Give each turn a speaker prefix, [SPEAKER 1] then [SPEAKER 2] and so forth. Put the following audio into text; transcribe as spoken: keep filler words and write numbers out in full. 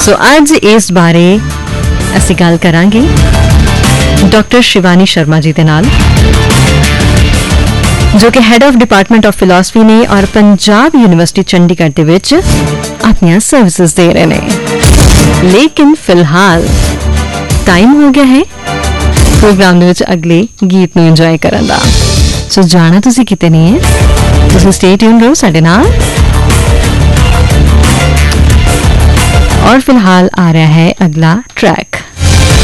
[SPEAKER 1] सो अज इस बारे असीं गल करांगे डॉक्टर शिवानी शर्मा जी दे नाल, जो कि had of department of philosophy ने और पंजाब यूनिवर्सिटी चंडीगढ़ दे विच अपनी सर्विसेज दे रहे ने। लेकिन फिलहाल टाइम हो गया है प्रोग्राम दे विच अगले गीत नूं इंजॉय करन दा। सो जाना तुसीं किते नहीं है, तुसीं स्टे ट्यून रहो साडे नाल। और फिलहाल आ रहा है अगला ट्रैक।